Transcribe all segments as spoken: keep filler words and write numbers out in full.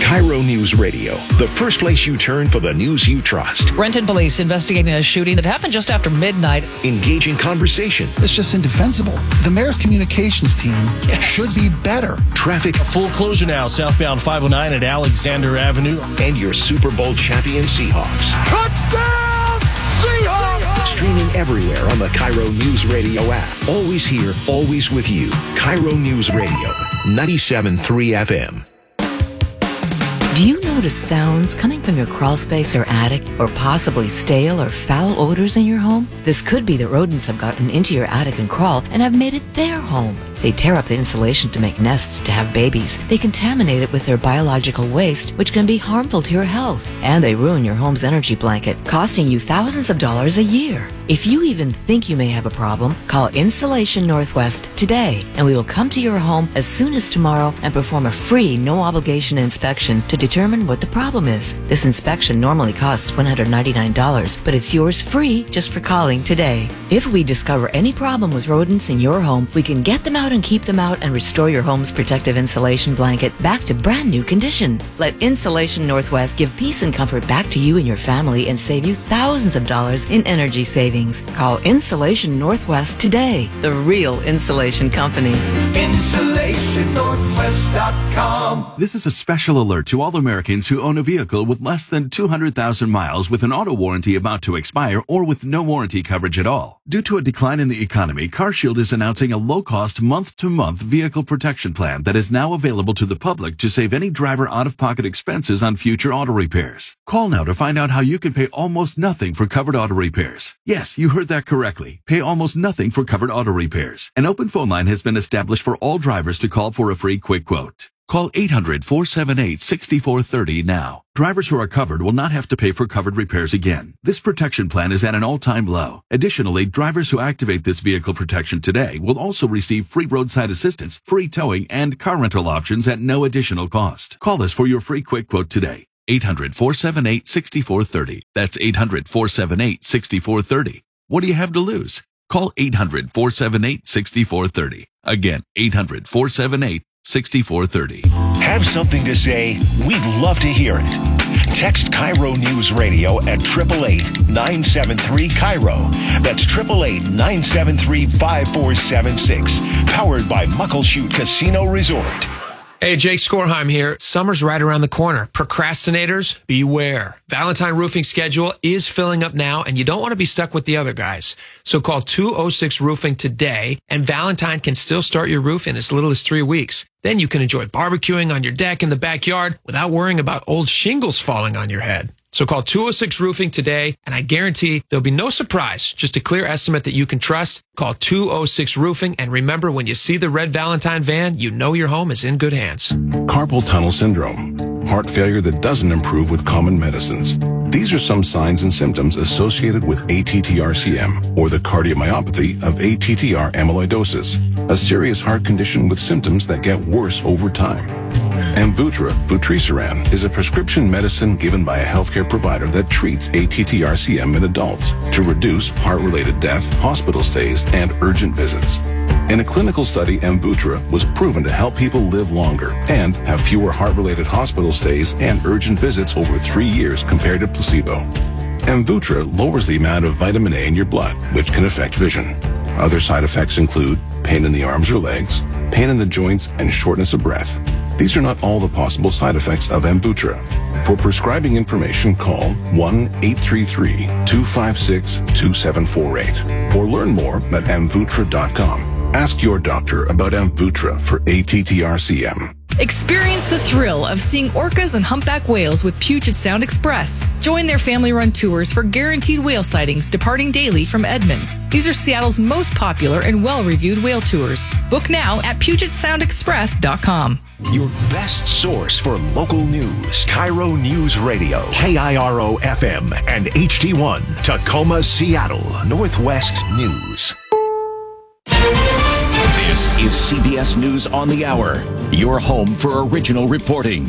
Cairo News Radio, the first place you turn for the news you trust. Renton police investigating a shooting that happened just after midnight. Engaging conversation. It's just indefensible. The mayor's communications team yes. should be better. Traffic. A full closure now, southbound five oh nine at Alexander Avenue. And your Super Bowl champion Seahawks. Touchdown, Seahawks! Streaming everywhere on the Cairo News Radio app. Always here, always with you. Cairo News Radio, ninety-seven point three F M. Do you notice sounds coming from your crawl space or attic, or possibly stale or foul odors in your home? This could be that rodents have gotten into your attic and crawl and have made it their home. They tear up the insulation to make nests to have babies. They contaminate it with their biological waste, which can be harmful to your health. And they ruin your home's energy blanket, costing you thousands of dollars a year. If you even think you may have a problem, call Insulation Northwest today, and we will come to your home as soon as tomorrow and perform a free, no-obligation inspection to determine what the problem is. This inspection normally costs one hundred ninety-nine dollars, but it's yours free just for calling today. If we discover any problem with rodents in your home, we can get them out and keep them out and restore your home's protective insulation blanket back to brand new condition. Let Insulation Northwest give peace and comfort back to you and your family and save you thousands of dollars in energy savings. Call Insulation Northwest today, the real insulation company. Insulation Northwest dot com. This is a special alert to all Americans who own a vehicle with less than two hundred thousand miles with an auto warranty about to expire or with no warranty coverage at all. Due to a decline in the economy, CarShield is announcing a low-cost month-to-month vehicle protection plan that is now available to the public to save any driver out-of-pocket expenses on future auto repairs. Call now to find out how you can pay almost nothing for covered auto repairs. Yes, you heard that correctly. Pay almost nothing for covered auto repairs. An open phone line has been established for all drivers to call for a free quick quote. Call eight hundred, four seven eight, six four three zero now. Drivers who are covered will not have to pay for covered repairs again. This protection plan is at an all-time low. Additionally, drivers who activate this vehicle protection today will also receive free roadside assistance, free towing, and car rental options at no additional cost. Call us for your free quick quote today. eight hundred, four seven eight, six four three zero. That's eight hundred, four seven eight, six four three zero. What do you have to lose? Call eight hundred, four seven eight, six four three zero. Again, eight hundred, four seven eight, six four three zero. Have something to say? We'd love to hear it. Text Cairo News Radio at eight eight eight, nine seven three, Cairo. That's eight eight eight, nine seven three, five four seven six. Powered by Muckleshoot Casino Resort. Hey, Jake Skorheim here. Summer's right around the corner. Procrastinators, beware. Valentine Roofing schedule is filling up now, and you don't want to be stuck with the other guys. So call two oh six Roofing today, and Valentine can still start your roof in as little as three weeks. Then you can enjoy barbecuing on your deck in the backyard without worrying about old shingles falling on your head. So call two oh six Roofing today, and I guarantee there'll be no surprise, just a clear estimate that you can trust. Call two oh six Roofing, and remember, when you see the red Valentine van, you know your home is in good hands. Carpal tunnel syndrome, heart failure that doesn't improve with common medicines. These are some signs and symptoms associated with A T T R C M, or the cardiomyopathy of A T T R amyloidosis, a serious heart condition with symptoms that get worse over time. Amvuttra, vutrisiran, is a prescription medicine given by a healthcare provider that treats A T T R C M in adults to reduce heart-related death, hospital stays, and urgent visits. In a clinical study, Amvuttra was proven to help people live longer and have fewer heart-related hospital stays and urgent visits over three years compared to placebo. Amvuttra lowers the amount of vitamin A in your blood, which can affect vision. Other side effects include pain in the arms or legs, pain in the joints, and shortness of breath. These are not all the possible side effects of Amvuttra. For prescribing information, call one eight three three, two five six, two seven four eight or learn more at amvuttra dot com. Ask your doctor about Amvuttra for A T T R C M. Experience the thrill of seeing orcas and humpback whales with Puget Sound Express. Join their family-run tours for guaranteed whale sightings departing daily from Edmonds. These are Seattle's most popular and well-reviewed whale tours. Book now at puget sound express dot com. Your best source for local news. Cairo News Radio, K I R O F M and H D one, Tacoma, Seattle, Northwest News. This is C B S News on the Hour, your home for original reporting. I'm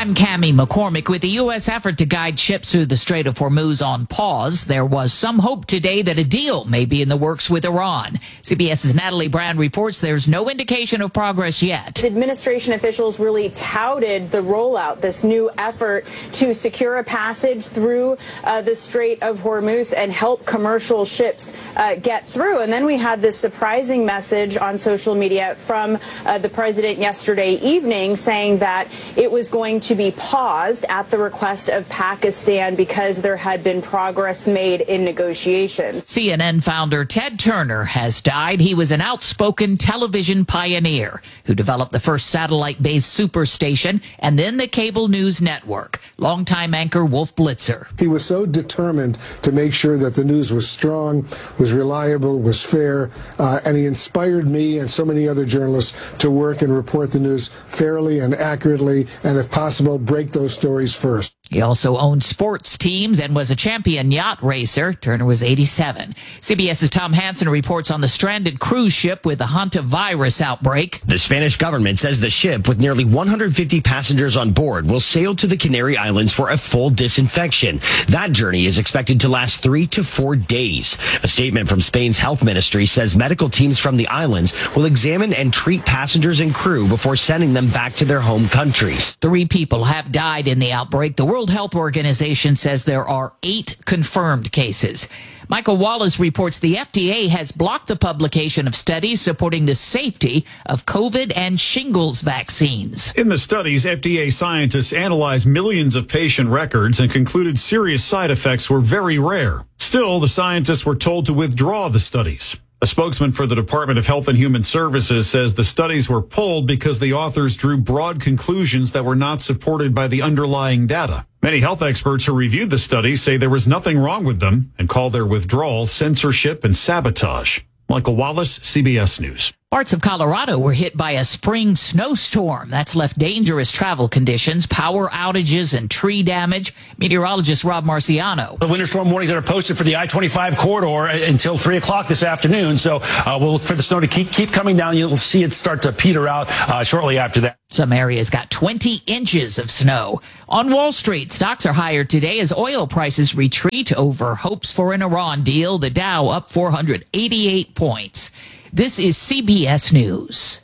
I'm Cammie McCormick. With the U S effort to guide ships through the Strait of Hormuz on pause, there was some hope today that a deal may be in the works with Iran. CBS's Natalie Brand reports there's no indication of progress yet. Administration officials really touted the rollout, this new effort to secure a passage through uh, the Strait of Hormuz and help commercial ships uh, get through. And then we had this surprising message on social media from uh, the president yesterday evening saying that it was going to be paused at the request of Pakistan because there had been progress made in negotiations. C N N founder Ted Turner has died. He was an outspoken television pioneer who developed the first satellite-based superstation and then the cable news network. Longtime anchor Wolf Blitzer. He was so determined to make sure that the news was strong, was reliable, was fair, uh, and he inspired me and so many other journalists to work and report the news fairly and accurately, and if possible, break those stories first. He also owned sports teams and was a champion yacht racer. Turner was eighty-seven. CBS's Tom Hansen reports on the stranded cruise ship with the hantavirus outbreak. The Spanish government says the ship, with nearly one hundred fifty passengers on board, will sail to the Canary Islands for a full disinfection. That journey is expected to last three to four days. A statement from Spain's health ministry says medical teams from the islands will examine and treat passengers and crew before sending them back to their home countries. Three people have died in the outbreak. The World Health Organization says there are eight confirmed cases. Michael Wallace reports the F D A has blocked the publication of studies supporting the safety of COVID and shingles vaccines. In the studies, F D A scientists analyzed millions of patient records and concluded serious side effects were very rare. Still, the scientists were told to withdraw the studies. A spokesman for the Department of Health and Human Services says the studies were pulled because the authors drew broad conclusions that were not supported by the underlying data. Many health experts who reviewed the studies say there was nothing wrong with them and call their withdrawal censorship and sabotage. Michael Wallace, C B S News. Parts of Colorado were hit by a spring snowstorm. That's left dangerous travel conditions, power outages, and tree damage. Meteorologist Rob Marciano. The winter storm warnings that are posted for the I twenty-five corridor until three o'clock this afternoon. So uh, we'll look for the snow to keep, keep coming down. You'll see it start to peter out uh, shortly after that. Some areas got twenty inches of snow. On Wall Street, stocks are higher today as oil prices retreat over hopes for an Iran deal. The Dow up four hundred eighty-eight points. This is C B S News.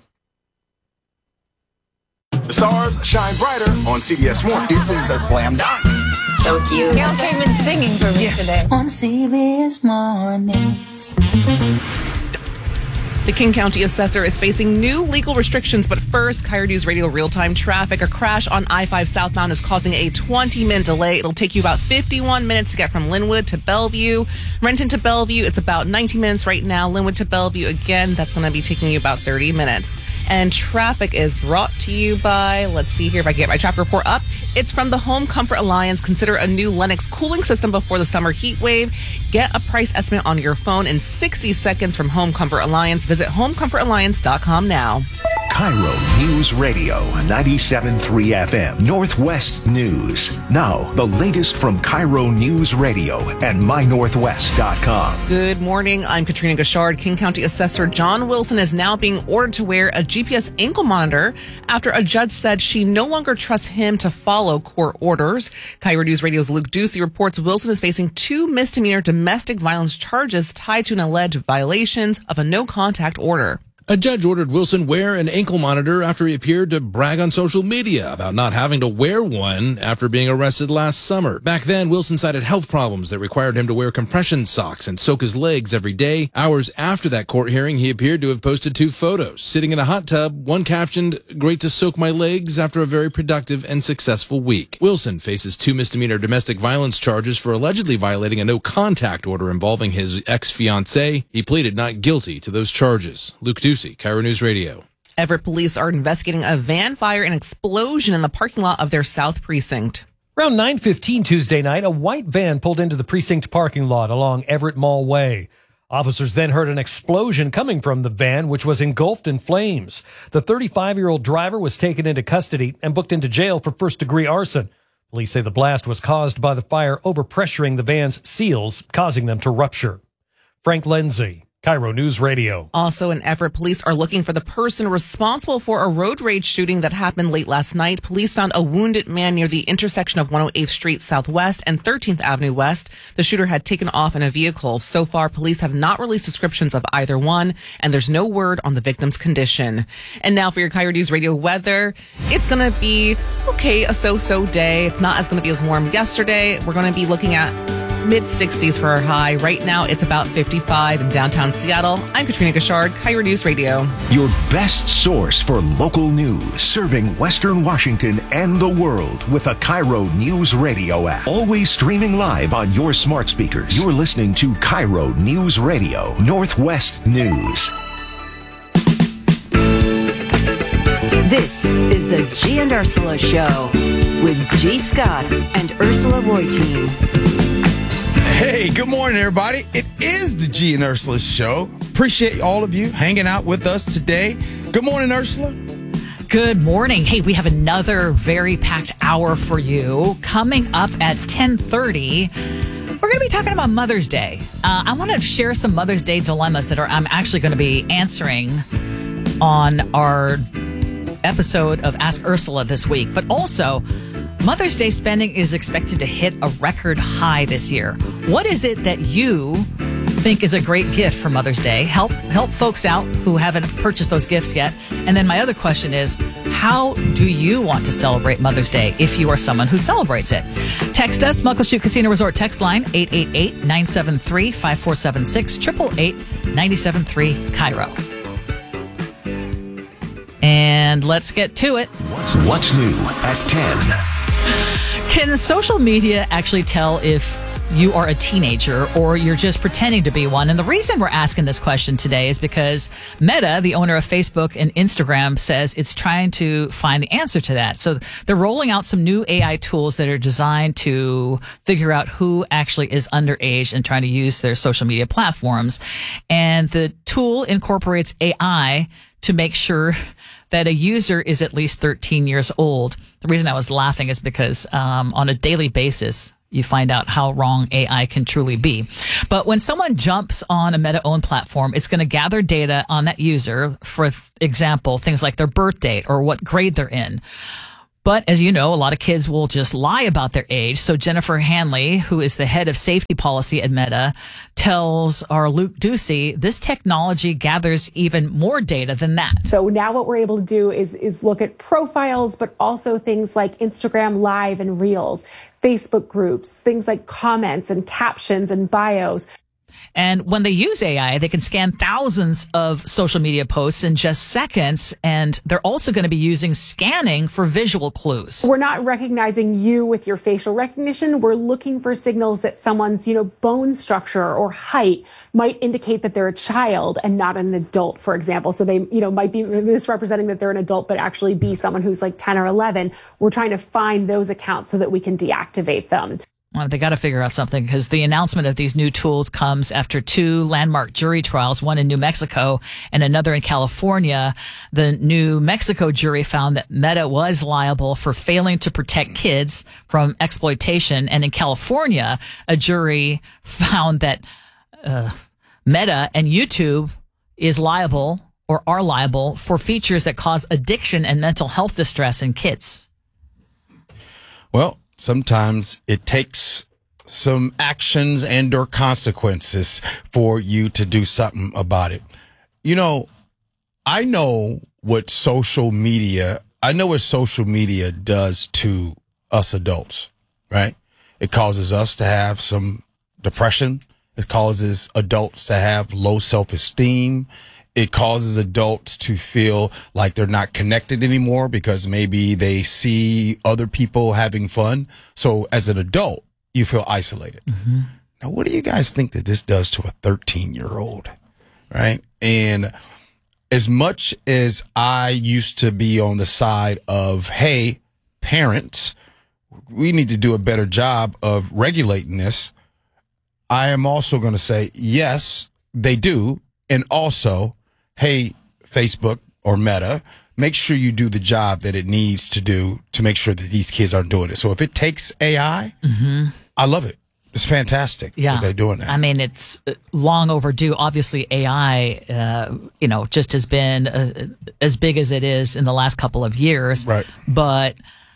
The stars shine brighter on C B S Morning. This is a slam dunk. So cute. Gail came in singing for me yeah. today. On C B S Mornings. The King County assessor is facing new legal restrictions, but first, K I R O News Radio real-time traffic. A crash on I five southbound is causing a twenty-minute delay. It'll take you about fifty-one minutes to get from Linwood to Bellevue. Renton to Bellevue, it's about nineteen minutes right now. Linwood to Bellevue, again, that's going to be taking you about thirty minutes. And traffic is brought to you by, let's see here if I get my traffic report up. It's from the Home Comfort Alliance. Consider a new Lennox cooling system before the summer heat wave. Get a price estimate on your phone in sixty seconds from Home Comfort Alliance. Visit home comfort alliance dot com now. K I R O News Radio, ninety-seven point three F M, Northwest News. Now, the latest from K I R O News Radio and my northwest dot com. Good morning. I'm Katrina Gashard. King County Assessor John Wilson is now being ordered to wear a G P S ankle monitor after a judge said she no longer trusts him to follow court orders. K I R O News Radio's Luke Ducey reports Wilson is facing two misdemeanor domestic violence charges tied to an alleged violations of a no-contact order. A judge ordered Wilson wear an ankle monitor after he appeared to brag on social media about not having to wear one after being arrested last summer. Back then, Wilson cited health problems that required him to wear compression socks and soak his legs every day. Hours after that court hearing, he appeared to have posted two photos, sitting in a hot tub. One captioned, "Great to soak my legs after a very productive and successful week." Wilson faces two misdemeanor domestic violence charges for allegedly violating a no-contact order involving his ex-fiancée. He pleaded not guilty to those charges. Luke Ducey, K I R O News Radio. Everett police are investigating a van fire and explosion in the parking lot of their South Precinct. Around nine fifteen Tuesday night, a white van pulled into the precinct parking lot along Everett Mall Way. Officers then heard an explosion coming from the van, which was engulfed in flames. The thirty-five-year-old driver was taken into custody and booked into jail for first-degree arson. Police say the blast was caused by the fire overpressuring the van's seals, causing them to rupture. Frank Lindsay, Cairo News Radio. Also in Everett, police are looking for the person responsible for a road rage shooting that happened late last night. Police found a wounded man near the intersection of one oh eighth Street Southwest and thirteenth Avenue West. The shooter had taken off in a vehicle. So far, police have not released descriptions of either one, and there's no word on the victim's condition. And now for your Cairo News Radio weather. It's going to be, okay, a so-so day. It's not as going to be as warm yesterday. We're going to be looking at mid sixties for our high. Right now, it's about fifty-five in downtown Seattle. I'm Katrina Gashard, Cairo News Radio. Your best source for local news, serving Western Washington and the world with the Cairo News Radio app. Always streaming live on your smart speakers. You're listening to Cairo News Radio, Northwest News. This is the G and Ursula Show with G. Scott and Ursula Voitin. Hey, good morning, everybody. It is the G and Ursula Show. Appreciate all of you hanging out with us today. Good morning, Ursula. Good morning. Hey, we have another very packed hour for you. Coming up at ten thirty, we're going to be talking about Mother's Day. Uh, I want to share some Mother's Day dilemmas that are I'm actually going to be answering on our episode of Ask Ursula this week. But also, Mother's Day spending is expected to hit a record high this year. What is it that you think is a great gift for Mother's Day? Help help folks out who haven't purchased those gifts yet. And then my other question is, how do you want to celebrate Mother's Day if you are someone who celebrates it? Text us, Muckleshoot Casino Resort text line, eight eight eight, nine seven three, five four seven six, eight eight eight, nine seven three, Cairo. And let's get to it. What's new at ten? Can social media actually tell if you are a teenager or you're just pretending to be one? And the reason we're asking this question today is because Meta, the owner of Facebook and Instagram, says it's trying to find the answer to that. So they're rolling out some new A I tools that are designed to figure out who actually is underage and trying to use their social media platforms. And the tool incorporates A I to make sure that a user is at least thirteen years old. The reason I was laughing is because um, on a daily basis, you find out how wrong A I can truly be. But when someone jumps on a Meta-owned platform, it's going to gather data on that user, for example, things like their birth date or what grade they're in. But as you know, a lot of kids will just lie about their age. So Jennifer Hanley, who is the head of safety policy at Meta, tells our Luke Ducey this technology gathers even more data than that. So now what we're able to do is, is look at profiles, but also things like Instagram Live and Reels, Facebook groups, things like comments and captions and bios. And when they use A I, they can scan thousands of social media posts in just seconds. And they're also going to be using scanning for visual clues. We're not recognizing you with your facial recognition. We're looking for signals that someone's, you know, bone structure or height might indicate that they're a child and not an adult, for example. So they, you know, might be misrepresenting that they're an adult, but actually be someone who's like ten or eleven. We're trying to find those accounts so that we can deactivate them. Well, they got to figure out something, because the announcement of these new tools comes after two landmark jury trials, one in New Mexico and another in California. The New Mexico jury found that Meta was liable for failing to protect kids from exploitation. And in California, a jury found that uh, Meta and YouTube is liable or are liable for features that cause addiction and mental health distress in kids. Well, sometimes it takes some actions and or consequences for you to do something about it. You know, I know what social media, I know what social media does to us adults, right? It causes us to have some depression. It causes adults to have low self-esteem. It causes adults to feel like they're not connected anymore because maybe they see other people having fun. So as an adult, you feel isolated. Mm-hmm. Now, what do you guys think that this does to a thirteen-year-old, right? And as much as I used to be on the side of, hey, parents, we need to do a better job of regulating this, I am also going to say, yes, they do. And also, hey, Facebook or Meta, make sure you do the job that it needs to do to make sure that these kids aren't doing it. So if it takes A I, mm-hmm. I love it. It's fantastic. Yeah, that they're doing that. I mean, it's long overdue. Obviously, A I, uh, you know, just has been uh, as big as it is in the last couple of years. Right. But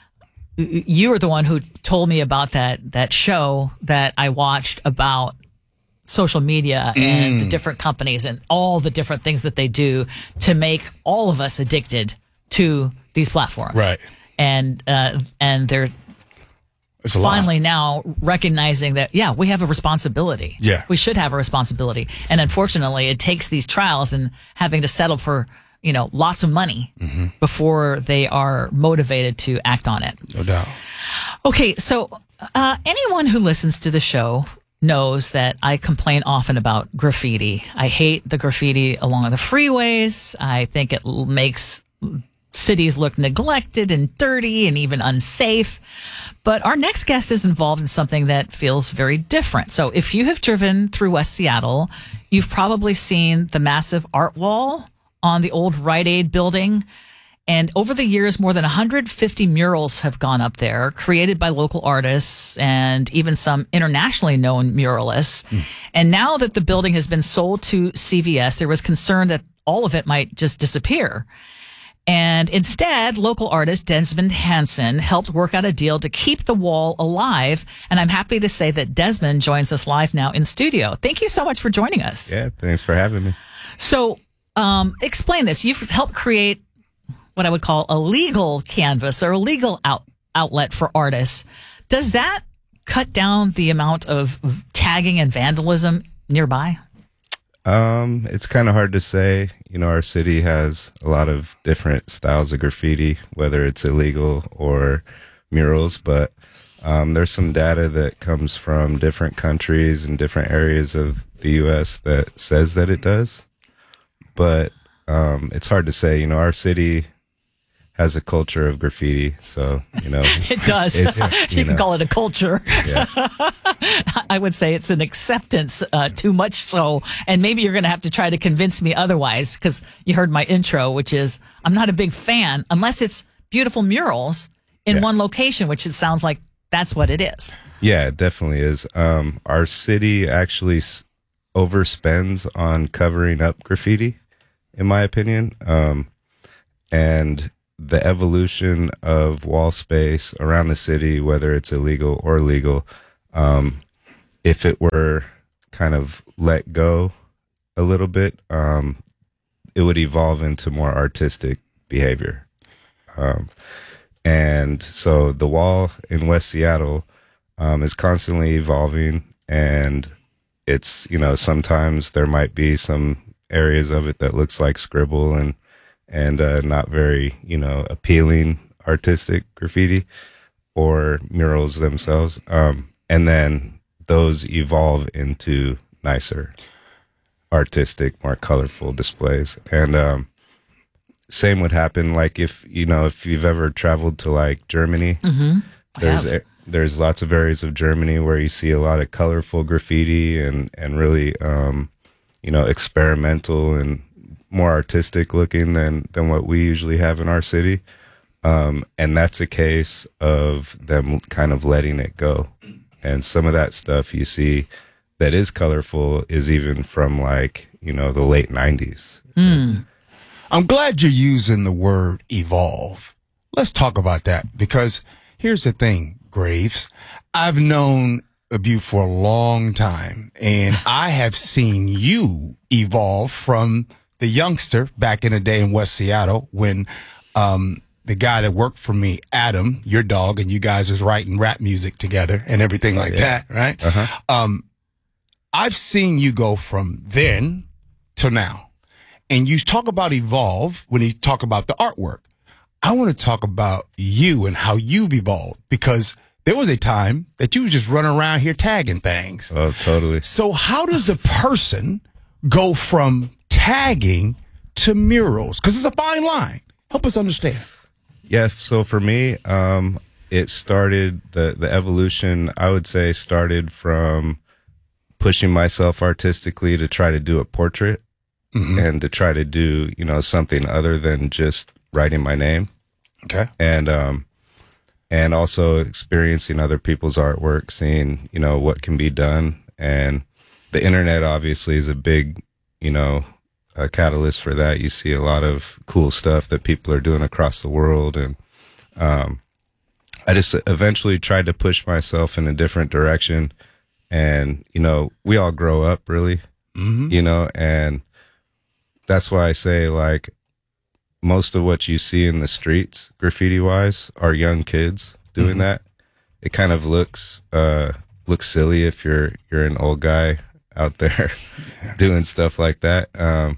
you were the one who told me about that that show that I watched about social media and Mm. the different companies and all the different things that they do to make all of us addicted to these platforms. Right. And uh, and they're It's a lot. finally now recognizing that, yeah, we have a responsibility. Yeah. We should have a responsibility. And unfortunately, it takes these trials and having to settle for, you know, lots of money Mm-hmm. before they are motivated to act on it. No doubt. Okay, so uh, anyone who listens to the show knows that I complain often about graffiti. I hate the graffiti along the freeways. I think it l- makes cities look neglected and dirty and even unsafe. But our next guest is involved in something that feels very different. So if you have driven through West Seattle, you've probably seen the massive art wall on the old Rite Aid building. And over the years, more than one hundred fifty murals have gone up there, created by local artists and even some internationally known muralists. Mm. And now that the building has been sold to C V S, there was concern that all of it might just disappear. And instead, local artist Desmond Hansen helped work out a deal to keep the wall alive. And I'm happy to say that Desmond joins us live now in studio. Thank you so much for joining us. Yeah, thanks for having me. So um, explain this. You've helped create what I would call a legal canvas or a legal out, outlet for artists. Does that cut down the amount of tagging and vandalism nearby? Um, it's kind of hard to say. You know, our city has a lot of different styles of graffiti, whether it's illegal or murals, but um, there's some data that comes from different countries and different areas of the U S that says that it does. But um, it's hard to say. You know, our city has a culture of graffiti, so, you know. It does. It's, you you can know. call it a culture. Yeah. I would say it's an acceptance, uh, too much so. And maybe you're going to have to try to convince me otherwise, because you heard my intro, which is I'm not a big fan unless it's beautiful murals in Yeah. one location, which it sounds like that's what it is. Yeah, it definitely is. Um, our city actually s- overspends on covering up graffiti, in my opinion. Um, and the evolution of wall space around the city, whether it's illegal or legal, um, if it were kind of let go a little bit, um, it would evolve into more artistic behavior. Um, and so the wall in West Seattle um, is constantly evolving, and it's, you know, sometimes there might be some areas of it that looks like scribble and and uh, not very, you know, appealing artistic graffiti or murals themselves. Um, and then those evolve into nicer, artistic, more colorful displays. And um, same would happen, like if, you know, if you've ever traveled to like Germany, Mm-hmm. there's a, there's lots of areas of Germany where you see a lot of colorful graffiti and, and really, um, you know, experimental and more artistic looking than, than what we usually have in our city. Um, and that's a case of them kind of letting it go. And some of that stuff you see that is colorful is even from like, you know, the late nineties. Mm. I'm glad you're using the word evolve. Let's talk about that, because here's the thing, Graves. I've known of you for a long time, and I have seen you evolve from the youngster back in the day in West Seattle when um, the guy that worked for me, Adam, your dog, and you guys was writing rap music together and everything Oh, like yeah. that, right? Uh-huh. Um, I've seen you go from then to now. And you talk about evolve when you talk about the artwork. I want to talk about you and how you've evolved, because there was a time that you was just running around here tagging things. Oh, totally. So how does the person go from tagging to murals? Because it's a fine line. Help us understand. Yeah, so for me, um, it started, the, the evolution, I would say, started from pushing myself artistically to try to do a portrait. Mm-hmm. And to try to do, you know, something other than just writing my name. Okay. And, um, and also experiencing other people's artwork, seeing, you know, what can be done. And the internet obviously is a big, you know, a catalyst for that. You see a lot of cool stuff that people are doing across the world. And um, I just eventually tried to push myself in a different direction. And, you know, we all grow up, really, mm-hmm. you know, and that's why I say, like, most of what you see in the streets, graffiti-wise, are young kids doing mm-hmm. that. It kind of looks uh, looks silly if you're you're an old guy out there doing stuff like that. Um,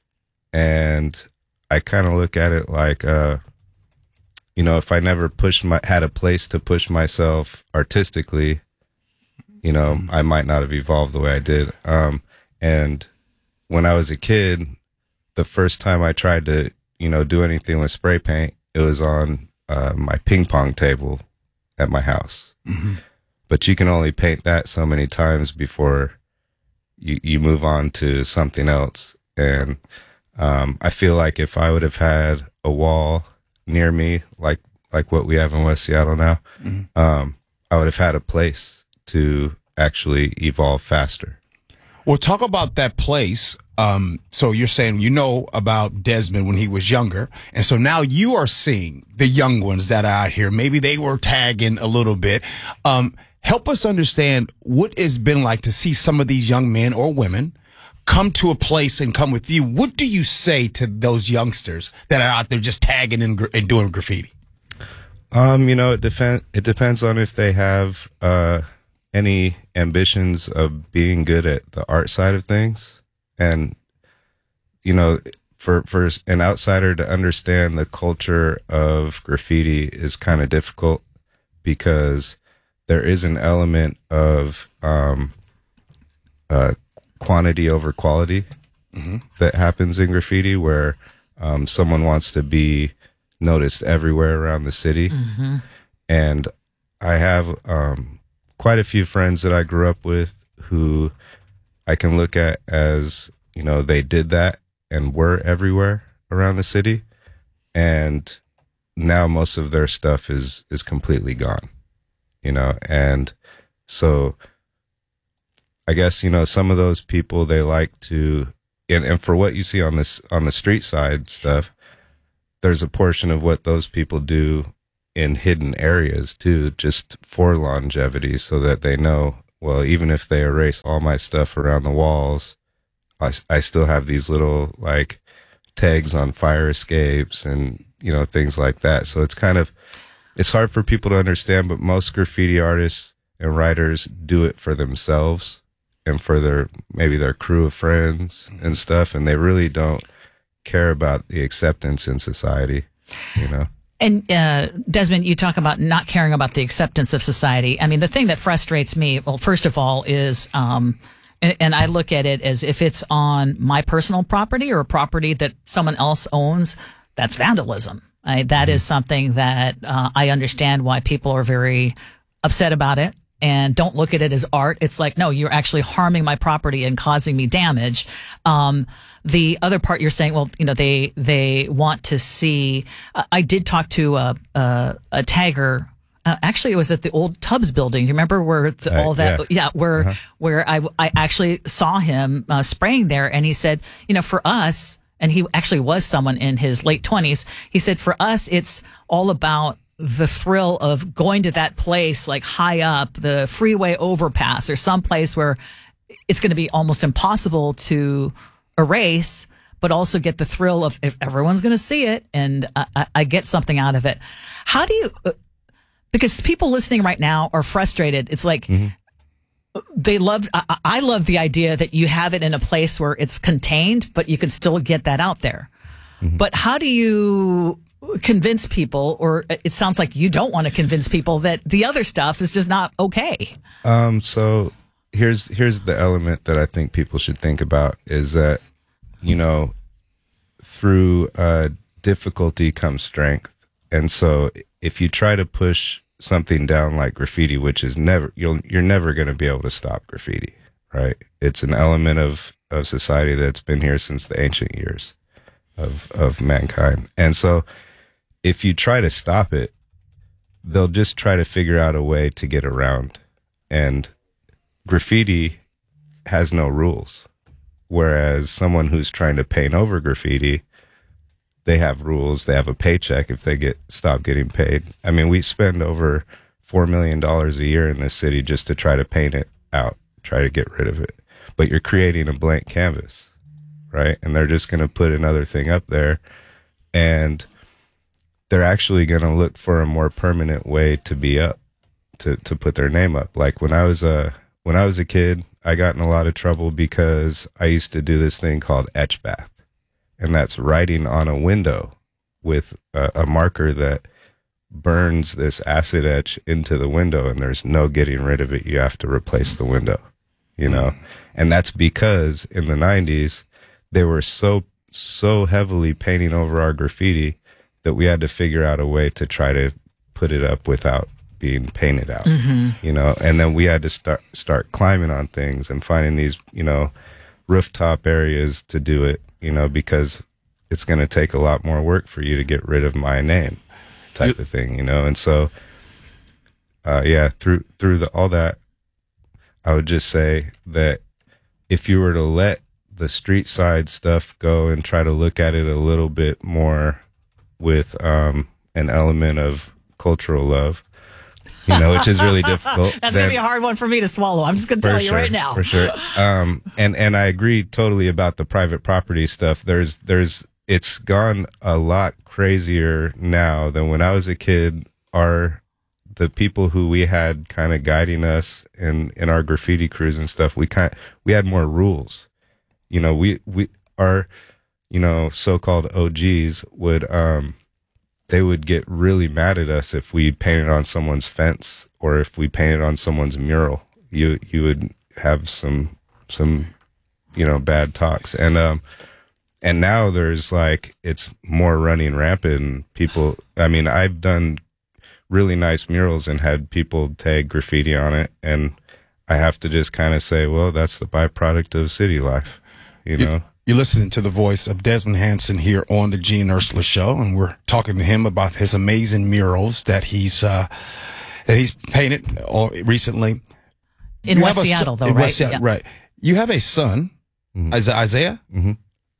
and I kind of look at it like, uh, you know, if I never pushed my had a place to push myself artistically, you know, mm-hmm. I might not have evolved the way I did. Um, and when I was a kid, the first time I tried to, you know, do anything with spray paint, it was on uh, my ping pong table at my house. Mm-hmm. But you can only paint that so many times before you, you move on to something else. And um, I feel like if I would have had a wall near me, like like what we have in West Seattle now, mm-hmm. um, I would have had a place to actually evolve faster. Well, talk about that place. Um, so you're saying, you know, about Desmond when he was younger. And so now you are seeing the young ones that are out here. Maybe they were tagging a little bit. Um, help us understand what it's been like to see some of these young men or women come to a place and come with you. What do you say to those youngsters that are out there just tagging and, and doing graffiti? Um, you know, it depends, it depends on if they have, uh, any ambitions of being good at the art side of things. And, you know, for, for an outsider to understand the culture of graffiti is kind of difficult because there is an element of um, uh, quantity over quality mm-hmm. that happens in graffiti where um, someone wants to be noticed everywhere around the city. Mm-hmm. And I have um, quite a few friends that I grew up with who I can look at as, you know, they did that and were everywhere around the city. And now most of their stuff is, is completely gone, you know? And so I guess, you know, some of those people, they like to, and, and for what you see on this, on the street side stuff, there's a portion of what those people do in hidden areas too, just for longevity so that they know, well, even if they erase all my stuff around the walls, I, I still have these little like tags on fire escapes and, you know, things like that. So it's kind of, it's hard for people to understand, but most graffiti artists and writers do it for themselves and for their, maybe their crew of friends and stuff. And they really don't care about the acceptance in society, you know? And uh, Desmond, you talk about not caring about the acceptance of society. I mean, the thing that frustrates me, well, first of all, is, um, and, and I look at it as if it's on my personal property or a property that someone else owns, that's vandalism. I, that is something that uh, I understand why people are very upset about it and don't look at it as art. It's like, no, you're actually harming my property and causing me damage. Um, The other part you're saying, well, you know, they they want to see. Uh, I did talk to a a, a tagger. Uh, actually, it was at the old Tubbs building. You remember where the, uh, all that? Yeah, yeah where uh-huh. where I I actually saw him uh, spraying there, and he said, you know, for us, and he actually was someone in his late twenties. He said, for us, it's all about the thrill of going to that place, like high up the freeway overpass or some place where it's going to be almost impossible to erase, but also get the thrill of if everyone's going to see it and I, I get something out of it. How do you, because people listening right now are frustrated. It's like, mm-hmm. they love, I, I love the idea that you have it in a place where it's contained, but you can still get that out there. Mm-hmm. But how do you convince people, or it sounds like you don't want to convince people that the other stuff is just not okay? Um, so here's, here's the element that I think people should think about is that, you know, through uh, difficulty comes strength. And so if you try to push something down like graffiti, which is never, you'll, you're never going to be able to stop graffiti, right? It's an element of, of society that's been here since the ancient years of, of mankind. And so if you try to stop it, they'll just try to figure out a way to get around. And graffiti has no rules. Whereas someone who's trying to paint over graffiti, they have rules. They have a paycheck if they get stop getting paid. I mean, we spend over four million dollars a year in this city just to try to paint it out, try to get rid of it. But you're creating a blank canvas, right? And they're just going to put another thing up there, and they're actually going to look for a more permanent way to be up, to, to put their name up. Like when I was a, when I was a kid, I got in a lot of trouble because I used to do this thing called etch bath. And that's writing on a window with a, a marker that burns this acid etch into the window, and there's no getting rid of it. You have to replace the window, you know? And that's because in the nineties, they were so, so heavily painting over our graffiti that we had to figure out a way to try to put it up without being painted out, mm-hmm. you know? And then we had to start, start climbing on things and finding these, you know, rooftop areas to do it, you know, because it's going to take a lot more work for you to get rid of my name type of thing, you know? And so, uh, yeah, through, through the, all that, I would just say that if you were to let the street side stuff go and try to look at it a little bit more with, um, an element of cultural love, you know, which is really difficult. That's going to be a hard one for me to swallow. I'm just going to tell you sure, right now. For sure. Um, and, and I agree totally about the private property stuff. There's, there's, it's gone a lot crazier now than when I was a kid. Our, the people who we had kind of guiding us in, in our graffiti crews and stuff, we kind, we had more rules. You know, we, we, our, you know, so-called O Gs would, um, they would get really mad at us if we painted on someone's fence or if we painted on someone's mural. You, you would have some, some, you know, bad talks. And, um, and now there's like, it's more running rampant and people, I mean, I've done really nice murals and had people tag graffiti on it. And I have to just kind of say, well, that's the byproduct of city life, you know? You- You're listening to the voice of Desmond Hanson here on the Gene Ursula Show, and we're talking to him about his amazing murals that he's uh, that he's painted recently in West Seattle, though, right? West, yeah. Right. You have a son, mm-hmm. Isaiah, mm-hmm.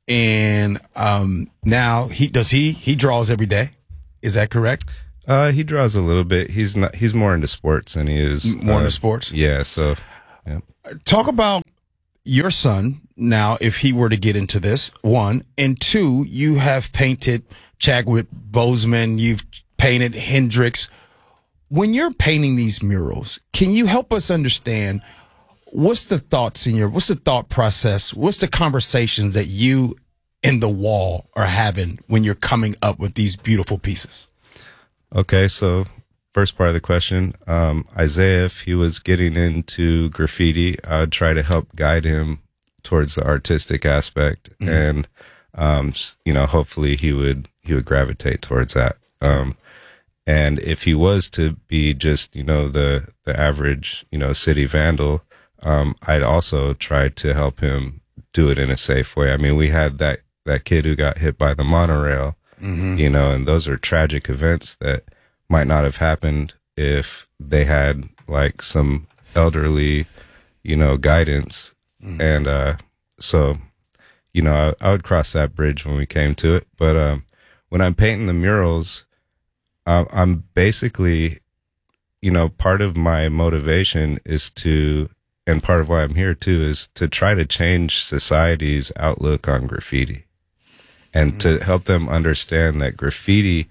and um, now he does he he draws every day. Is that correct? Uh, he draws a little bit. He's not. He's more into sports than he is more uh, into sports. Yeah. So, yeah. Talk about your son now, if he were to get into this, one, and two, you have painted Chadwick Boseman, you've painted Hendrix. When you're painting these murals, can you help us understand what's the thoughts in your, what's the thought process? What's the conversations that you and the wall are having when you're coming up with these beautiful pieces? Okay. So first part of the question, um, Isaiah, if he was getting into graffiti, I would try to help guide him towards the artistic aspect. Mm-hmm. And, um, you know, hopefully he would, he would gravitate towards that. Um, and if he was to be just, you know, the, the average, you know, city vandal, um, I'd also try to help him do it in a safe way. I mean, we had that, that kid who got hit by the monorail, mm-hmm. you know, and those are tragic events that might not have happened if they had like some elderly, you know, guidance. Mm-hmm. And, uh, so, you know, I, I would cross that bridge when we came to it. But, um, when I'm painting the murals, uh, I'm basically, you know, part of my motivation is to, and part of why I'm here too, is to try to change society's outlook on graffiti and mm-hmm. to help them understand that graffiti,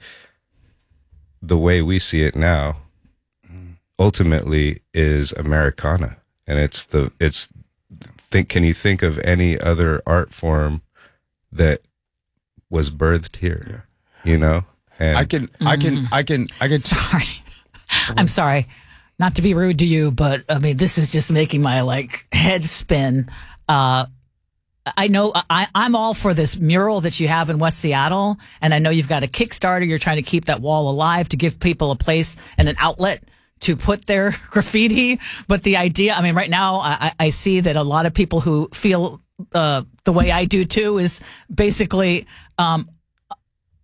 the way we see it now, mm-hmm. ultimately is Americana. And it's the, it's, think, can you think of any other art form that was birthed here? Yeah. You know? And I can, mm-hmm. I can, I can, I can. Sorry. I'm sorry. Not to be rude to you, but I mean, this is just making my like head spin. Uh, I know I, I'm all for this mural that you have in West Seattle. And I know you've got a Kickstarter. You're trying to keep that wall alive to give people a place and an outlet to put their graffiti. But the idea, I mean, right now I, I see that a lot of people who feel uh, the way I do too is basically um,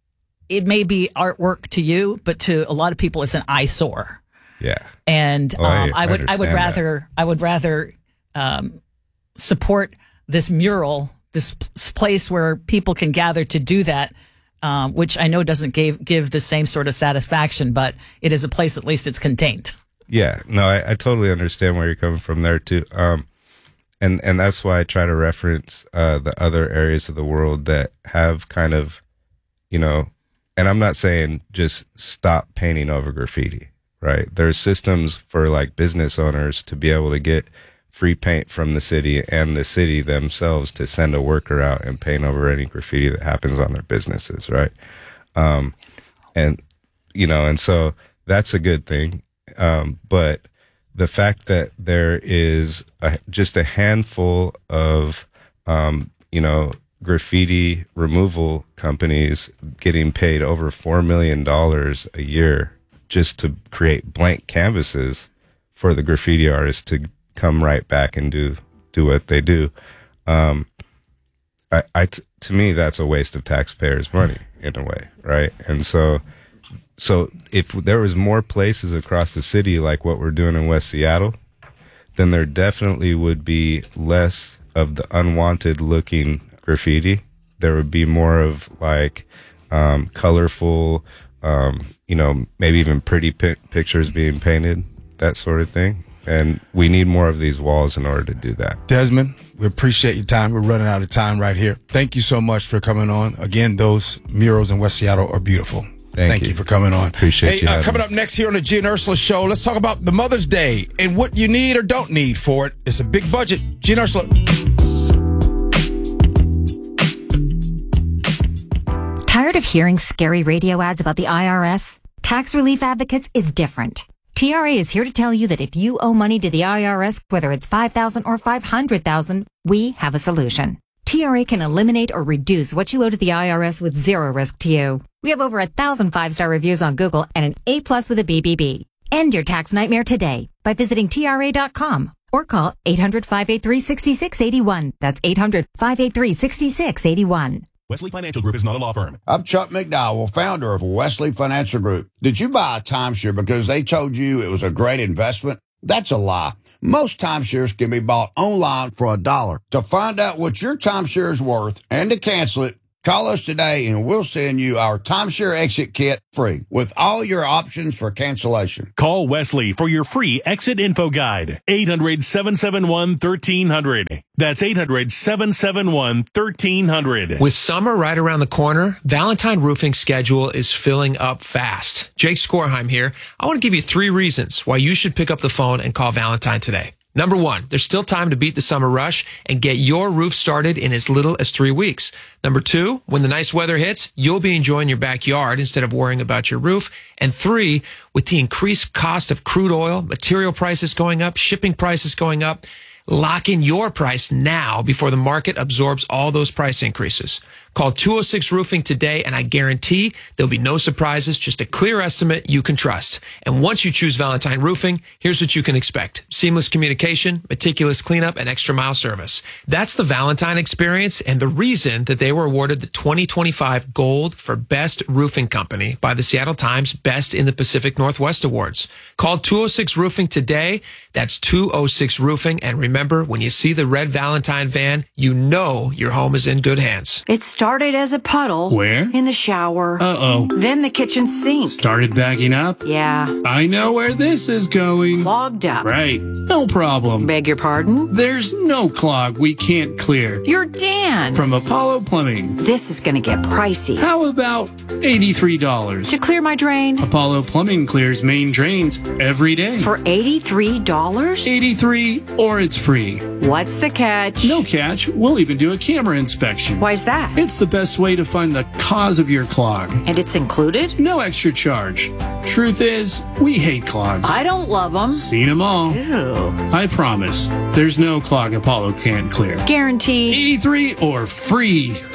it may be artwork to you, but to a lot of people, it's an eyesore. Yeah. And Oh, I um, I would I would understand rather I would rather um, support this mural, this p- place where people can gather to do that, um, which I know doesn't give give the same sort of satisfaction, but it is a place at least it's contained. Yeah, no, I, I totally understand where you're coming from there too. Um, and and that's why I try to reference uh, the other areas of the world that have kind of, you know, and I'm not saying just stop painting over graffiti, right? There's systems for like business owners to be able to get free paint from the city and the city themselves to send a worker out and paint over any graffiti that happens on their businesses, right? Um, and you know, and so that's a good thing. Um, but the fact that there is a, just a handful of, um, you know, graffiti removal companies getting paid over four million dollars a year just to create blank canvases for the graffiti artists to come right back and do, do what they do. Um, I, I t- to me, that's a waste of taxpayers' money in a way, right? And so, So if there was more places across the city like what we're doing in West Seattle, then there definitely would be less of the unwanted looking graffiti. There would be more of like um, colorful, um, you know, maybe even pretty pi- pictures being painted, that sort of thing. And we need more of these walls in order to do that. Desmond, we appreciate your time. We're running out of time right here. Thank you so much for coming on. Again, those murals in West Seattle are beautiful. Thank, Thank you. you for coming on. Appreciate hey, you. Uh, coming up next here on the G and Ursula Show, let's talk about the Mother's Day and what you need or don't need for it. It's a big budget. G and Ursula. Tired of hearing scary radio ads about the I R S? Tax Relief Advocates is different. T R A is here to tell you that if you owe money to the I R S, whether it's five thousand dollars or five hundred thousand dollars, we have a solution. T R A can eliminate or reduce what you owe to the I R S with zero risk to you. We have over a thousand five-star reviews on Google and an A plus with a B B B. End your tax nightmare today by visiting T R A dot com or call eight hundred, five eight three, six six eight one. That's eight hundred, five eight three, six six eight one. Wesley Financial Group is not a law firm. I'm Chuck McDowell, founder of Wesley Financial Group. Did you buy a timeshare because they told you it was a great investment? That's a lie. Most timeshares can be bought online for a dollar. To find out what your timeshare is worth and to cancel it, call us today and we'll send you our timeshare exit kit free with all your options for cancellation. Call Wesley for your free exit info guide. eight hundred, seven seven one, one three zero zero. That's eight hundred, seven seven one, one three zero zero. With summer right around the corner, Valentine Roofing's schedule is filling up fast. Jake Skorheim here. I want to give you three reasons why you should pick up the phone and call Valentine today. Number one, there's still time to beat the summer rush and get your roof started in as little as three weeks. Number two, when the nice weather hits, you'll be enjoying your backyard instead of worrying about your roof. And three, with the increased cost of crude oil, material prices going up, shipping prices going up, lock in your price now before the market absorbs all those price increases. Call two oh six Roofing today, and I guarantee there'll be no surprises, just a clear estimate you can trust. And once you choose Valentine Roofing, here's what you can expect. Seamless communication, meticulous cleanup, and extra mile service. That's the Valentine experience and the reason that they were awarded the twenty twenty-five Gold for Best Roofing Company by the Seattle Times Best in the Pacific Northwest Awards. Call two oh six Roofing today. That's two oh six Roofing. And remember, when you see the red Valentine van, you know your home is in good hands. It's started as a puddle. Where? In the shower. Uh-oh. Then the kitchen sink. Started backing up? Yeah. I know where this is going. Clogged up. Right. No problem. Beg your pardon? There's no clog we can't clear. You're Dan. From Apollo Plumbing. This is going to get pricey. How about eighty-three dollars? To clear my drain? Apollo Plumbing clears main drains every day. For eighty-three dollars? eighty-three dollars or it's free. What's the catch? No catch. We'll even do a camera inspection. Why's that? It's the best way to find the cause of your clog. And it's included? No extra charge. Truth is, we hate clogs. I don't love them. Seen them all. Ew. I promise, there's no clog Apollo can't clear. Guaranteed. eighty-three or free.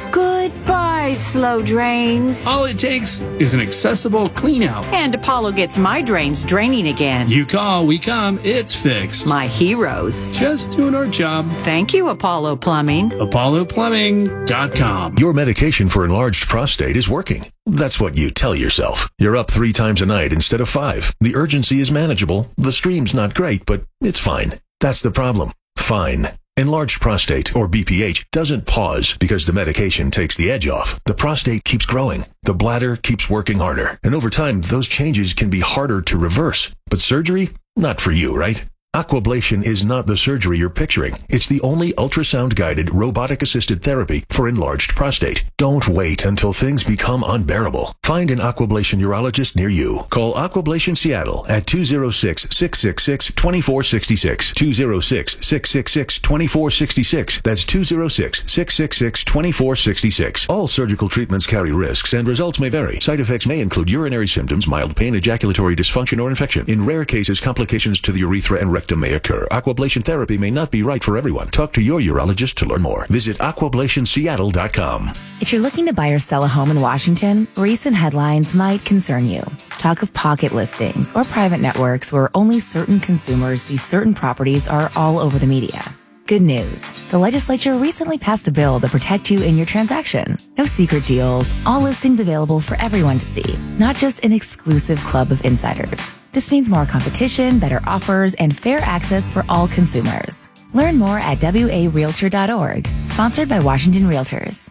Goodbye, slow drains. All it takes is an accessible clean out. And Apollo gets my drains draining again. You call, we come, it's fixed. My heroes. Just doing our job. Thank you, Apollo Plumbing. Apollo Plumbing dot com. Your medication for enlarged prostate is working. That's what you tell yourself. You're up three times a night instead of five. The urgency is manageable. The stream's not great, but it's fine. That's the problem. Fine. Enlarged prostate, or B P H, doesn't pause because the medication takes the edge off. The prostate keeps growing. The bladder keeps working harder. And over time, those changes can be harder to reverse. But surgery? Not for you, right? Aquablation is not the surgery you're picturing. It's the only ultrasound-guided, robotic-assisted therapy for enlarged prostate. Don't wait until things become unbearable. Find an Aquablation urologist near you. Call Aquablation Seattle at two oh six, six six six, two four six six, two oh six, six six six, two four six six. That's two oh six, six six six, two four six six. All surgical treatments carry risks and results may vary. Side effects may include urinary symptoms, mild pain, ejaculatory dysfunction, or infection. In rare cases, complications to the urethra and rectum may occur. Aquablation therapy may not be right for everyone. Talk to your urologist to learn more. Visit aquablation seattle dot com. If you're looking to buy or sell a home in Washington, recent headlines might concern you. Talk of pocket listings or private networks where only certain consumers see certain properties are all over the media. Good news. The legislature recently passed a bill to protect you in your transaction. No secret deals, all listings available for everyone to see, not just an exclusive club of insiders. This means more competition, better offers, and fair access for all consumers. Learn more at W A realtor dot org, sponsored by Washington Realtors.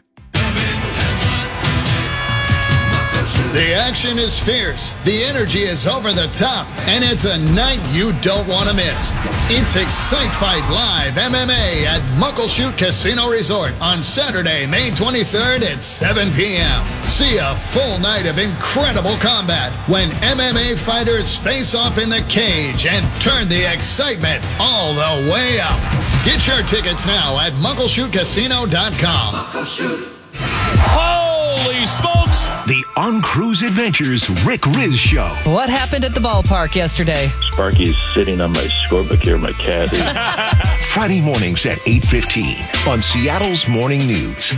The action is fierce, the energy is over the top, and it's a night you don't want to miss. It's Excite Fight Live M M A at Muckleshoot Casino Resort on Saturday, May twenty-third at seven p.m. See a full night of incredible combat when M M A fighters face off in the cage and turn the excitement all the way up. Get your tickets now at muckleshoot casino dot com. Holy smokes! The On Cruise Adventures Rick Riz Show. What happened at the ballpark yesterday? Sparky's sitting on my scorebook here, my cat is. Friday mornings at eight fifteen on Seattle's Morning News.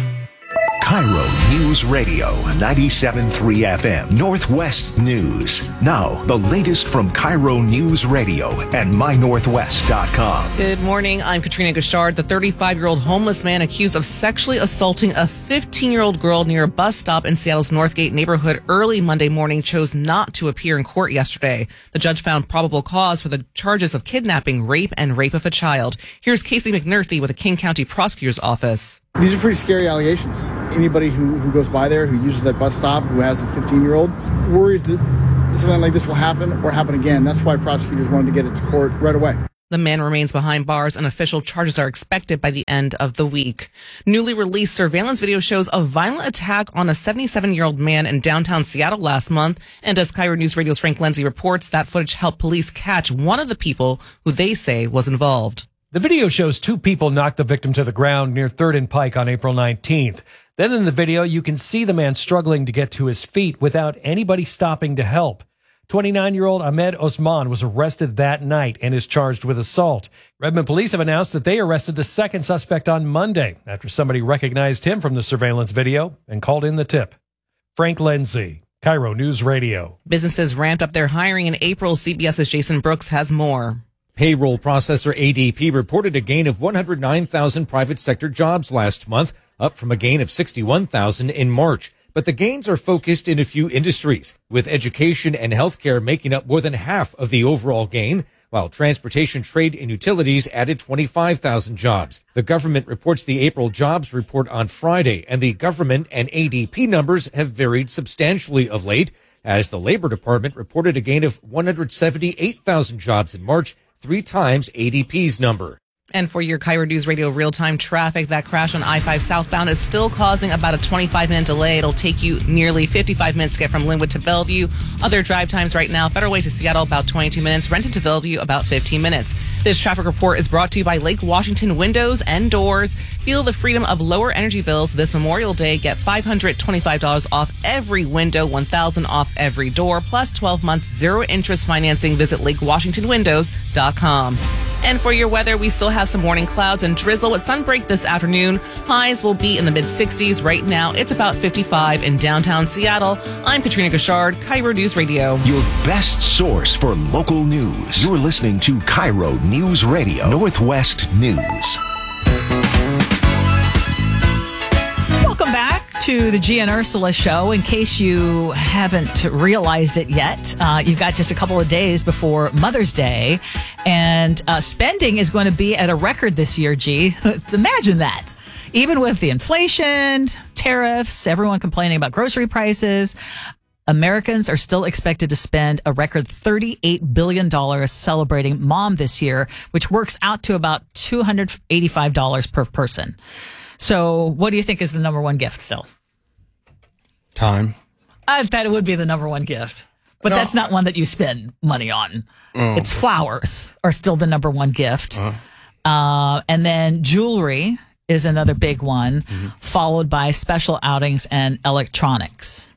Cairo News Radio, ninety-seven point three F M, Northwest News. Now, the latest from Cairo News Radio and my northwest dot com. Good morning. I'm Katrina Gashard. The thirty-five-year-old homeless man accused of sexually assaulting a fifteen-year-old girl near a bus stop in Seattle's Northgate neighborhood early Monday morning chose not to appear in court yesterday. The judge found probable cause for the charges of kidnapping, rape, and rape of a child. Here's Casey McNerthy with the King County Prosecutor's Office. These are pretty scary allegations. Anybody who, who goes by there, who uses that bus stop, who has a fifteen-year-old, worries that something like this will happen or happen again. That's why prosecutors wanted to get it to court right away. The man remains behind bars and official charges are expected by the end of the week. Newly released surveillance video shows a violent attack on a seventy-seven-year-old man in downtown Seattle last month. And as Cairo News Radio's Frank Lindsay reports, that footage helped police catch one of the people who they say was involved. The video shows two people knock the victim to the ground near third and Pike on April nineteenth. Then in the video, you can see the man struggling to get to his feet without anybody stopping to help. twenty-nine-year-old Ahmed Osman was arrested that night and is charged with assault. Redmond police have announced that they arrested the second suspect on Monday after somebody recognized him from the surveillance video and called in the tip. Frank Lindsay, Cairo News Radio. Businesses ramped up their hiring in April. CBS's Jason Brooks has more. Payroll processor A D P reported a gain of one hundred nine thousand private sector jobs last month, up from a gain of sixty-one thousand in March. But the gains are focused in a few industries, with education and healthcare making up more than half of the overall gain, while transportation, trade, and utilities added twenty-five thousand jobs. The government reports the April jobs report on Friday, and the government and A D P numbers have varied substantially of late, as the Labor Department reported a gain of one hundred seventy-eight thousand jobs in March, three times A D P's number. And for your Cairo News Radio real-time traffic, that crash on I five southbound is still causing about a twenty-five minute delay. It'll take you nearly fifty-five minutes to get from Linwood to Bellevue. Other drive times right now, Federal Way to Seattle, about twenty-two minutes. Renton to Bellevue, about fifteen minutes. This traffic report is brought to you by Lake Washington Windows and Doors. Feel the freedom of lower energy bills this Memorial Day. Get five hundred twenty-five dollars off every window, one thousand dollars off every door, plus twelve months zero interest financing. Visit lake washington windows dot com. And for your weather, we still have some morning clouds and drizzle with sunbreak this afternoon. Highs will be in the mid sixties. Right now, it's about fifty-five in downtown Seattle. I'm Katrina Gashard, Cairo News Radio. Your best source for local news. You're listening to Cairo News Radio, Northwest News. Welcome back to the G and Ursula Show. In case you haven't realized it yet, uh, you've got just a couple of days before Mother's Day, and uh, spending is going to be at a record this year, G. Imagine that. Even with the inflation, tariffs, everyone complaining about grocery prices, Americans are still expected to spend a record thirty-eight billion dollars celebrating Mom this year, which works out to about two hundred eighty-five dollars per person. So what do you think is the number one gift still? Time. I thought it would be the number one gift, but No. that's not one that you spend money on. Oh. It's flowers are still the number one gift. Uh-huh. Uh, and then jewelry is another big one, Mm-hmm. followed by special outings and electronics.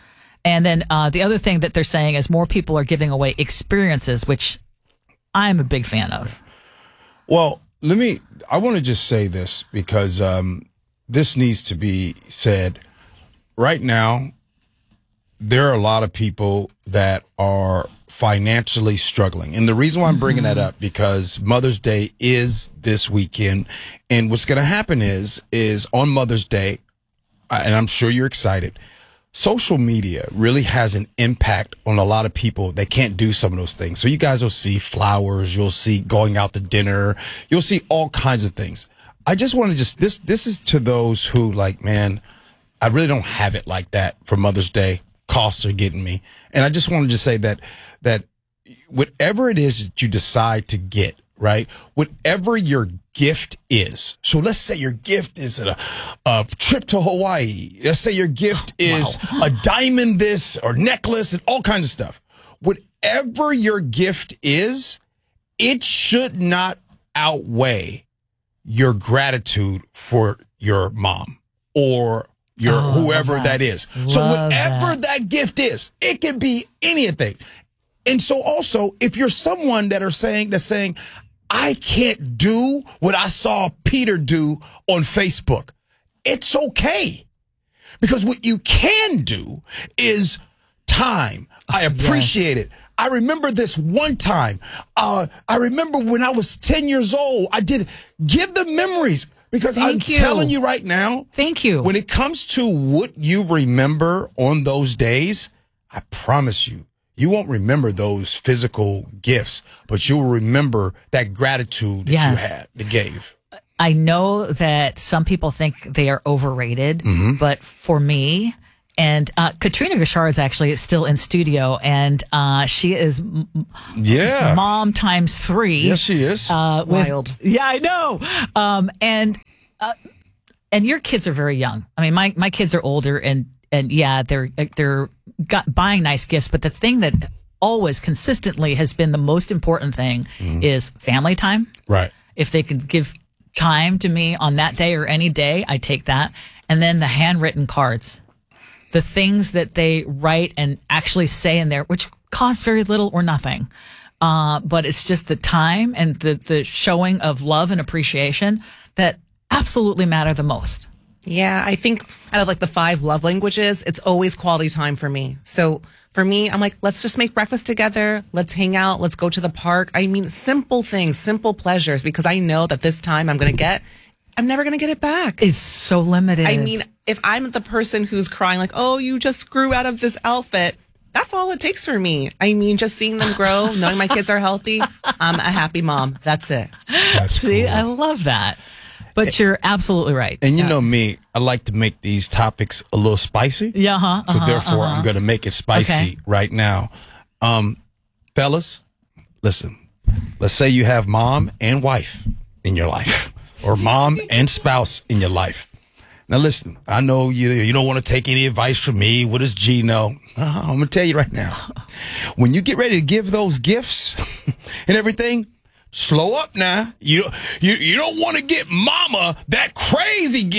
And then uh, the other thing that they're saying is more people are giving away experiences, which I'm a big fan of. Well, let me, I want to just say this because um, this needs to be said. Right now, there are a lot of people that are financially struggling. And the reason why I'm bringing that up, because Mother's Day is this weekend. And what's going to happen is, is on Mother's Day, and I'm sure you're excited, social media really has an impact on a lot of people that can't do some of those things. So you guys will see flowers, you'll see going out to dinner, you'll see all kinds of things. I just want to just, this, this is to those who like, man, I really don't have it like that for Mother's Day. Costs are getting me. And I just want to just say that, that whatever it is that you decide to get, right? Whatever your gift is. So let's say your gift is a, a trip to Hawaii. Let's say your gift is wow. a diamond this or necklace and all kinds of stuff. Whatever your gift is, it should not outweigh your gratitude for your mom or your oh, whoever that. that is. Love so whatever that. that gift is, it can be anything. And so also, if you're someone that are saying, that's saying, I can't do what I saw Peter do on Facebook, it's okay. Because what you can do is time. I appreciate yes. it. I remember this one time. Uh, I remember when I was ten years old, I did give the memories. Because Thank I'm you. telling you right now. Thank you. When it comes to what you remember on those days, I promise you, you won't remember those physical gifts, but you'll remember that gratitude that yes. you had, that gave. I know that some people think they are overrated, mm-hmm. but for me, and uh, Katrina Gashard is actually still in studio, and uh, she is m- yeah. mom times three. Yes, she is. Uh, with, Wild. Yeah, I know. Um, and uh, and your kids are very young. I mean, my, my kids are older, and and yeah, they're they're got, buying nice gifts. But the thing that always consistently has been the most important thing mm-hmm. is family time. Right. If they can give time to me on that day or any day, I take that. And then the handwritten cards. The things that they write and actually say in there, which cost very little or nothing. Uh, but it's just the time and the, the showing of love and appreciation that absolutely matter the most. Yeah, I think out of like the five love languages, it's always quality time for me. So for me, I'm like, let's just make breakfast together. Let's hang out. Let's go to the park. I mean, simple things, simple pleasures, because I know that this time I'm going to get, I'm never going to get it back. It's so limited. I mean, if I'm the person who's crying like, oh, you just grew out of this outfit, that's all it takes for me. I mean, just seeing them grow, knowing my kids are healthy, I'm a happy mom. That's it. That's See, cool. I love that. But you're absolutely right. And you yeah. know me, I like to make these topics a little spicy. Yeah, uh-huh, So uh-huh, therefore, uh-huh. I'm going to make it spicy okay. right now. Um, fellas, listen, let's say you have mom and wife in your life, or mom and spouse in your life. Now, listen, I know you you don't want to take any advice from me. What does G know? Uh, I'm going to tell you right now. When you get ready to give those gifts and everything, slow up now. You, you, you don't want to get mama that crazy gift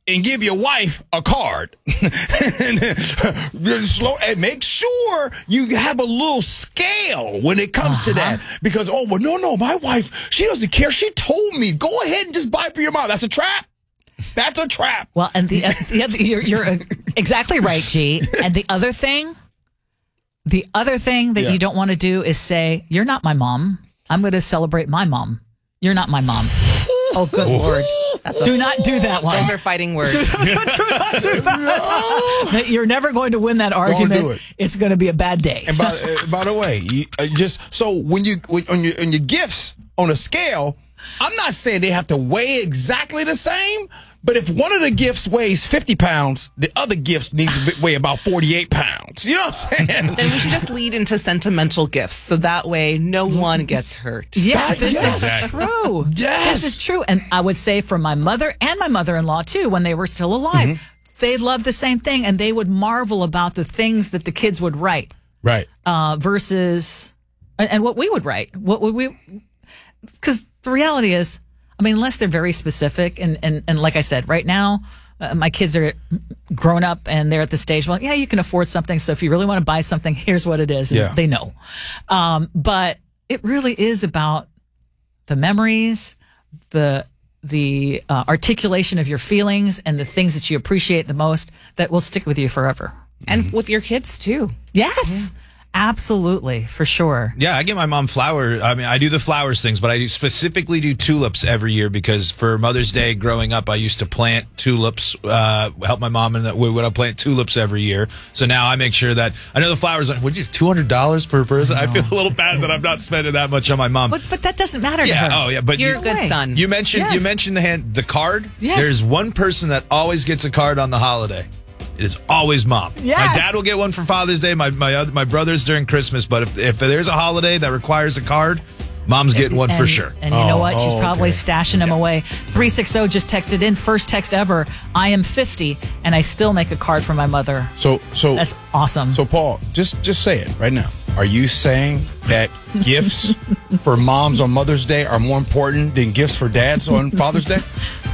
and give your wife a card. and, slow, and make sure you have a little scale when it comes uh-huh. to that. Because, oh, well, no, no, my wife, she doesn't care. She told me, go ahead and just buy for your mom. That's a trap. That's a trap. Well, and the, uh, the other, you're, you're uh, exactly right, G. And the other thing, the other thing that yeah. you don't want to do is say, you're not my mom. I'm going to celebrate my mom. You're not my mom. Oh, good Lord. That's do a, not do that one. Those are fighting words. do, not, do not do that. No. You're never going to win that argument. It. It's going to be a bad day. And by, uh, by the way, you, uh, just so when you when, on your on your gifts on a scale, I'm not saying they have to weigh exactly the same. But if one of the gifts weighs fifty pounds, the other gift needs to weigh about forty-eight pounds. You know what I'm saying? Then we should just lead into sentimental gifts. So that way no one gets hurt. Yeah, that, this yes. is true. Yes. This is true. And I would say for my mother and my mother-in-law, too, when they were still alive, mm-hmm. they loved the same thing. And they would marvel about the things that the kids would write. Right. Uh, versus, and, and what we would write. What would we, because the reality is, I mean, unless they're very specific, and, and, and like I said, right now, uh, my kids are grown up and they're at the stage, well, yeah, you can afford something. So if you really want to buy something, here's what it is. And yeah. they know. Um, but it really is about the memories, the the uh, articulation of your feelings, and the things that you appreciate the most that will stick with you forever. And mm-hmm. with your kids, too. Yes. Yeah. Absolutely, for sure. Yeah, I get my mom flower. I mean, I do the flowers things, but I do specifically do tulips every year because for Mother's Day growing up, I used to plant tulips, uh, help my mom and we would plant tulips every year. So now I make sure that I know the flowers are, what is two hundred dollars per person? I, I feel a little bad that I'm not spending that much on my mom. But, but that doesn't matter yeah, to her. Oh, yeah, but you're you, a good son. You mentioned yes. you mentioned the hand the card. Yes. There's one person that always gets a card on the holiday. It is always mom. Yes. My dad will get one for Father's Day. My my other, my brothers during Christmas. But if if there's a holiday that requires a card, mom's getting one and, for sure. And you oh, know what? She's oh, probably okay. stashing them yeah. away. three six zero just texted in. First text ever. I am fifty, and I still make a card for my mother. So so that's awesome. So Paul, just just say it right now. Are you saying that gifts for moms on Mother's Day are more important than gifts for dads on Father's Day?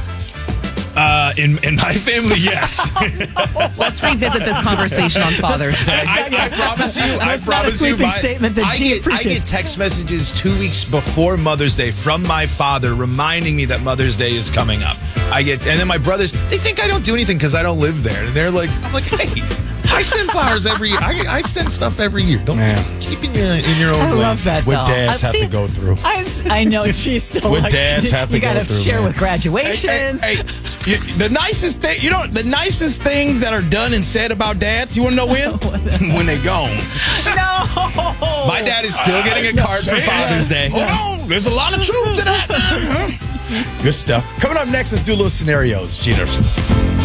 Uh, in in my family, yes. Let's revisit this conversation on Father's Day. I, I promise you. I That's promise not a sweeping you. My, statement that I she get, appreciates. I get text messages two weeks before Mother's Day from my father reminding me that Mother's Day is coming up. I get, and then my brothers, they think I don't do anything because I don't live there, and they're like, I'm like, hey. I send flowers every year. I, I send stuff every year. Don't Man. keep in your in your own I way. love that. What though. dads I, have see, to go through. I, I know she's still. What like, dads have to you go gotta through, share man. with graduations. Hey, hey, hey, you, the nicest thing, you know, the nicest things that are done and said about dads. You want to know when? When they gone. No. My dad is still getting a card for Father's Day. Hold on, there's a lot of truth to that. Good stuff. Coming up next, let's do a little scenarios. Cheaters.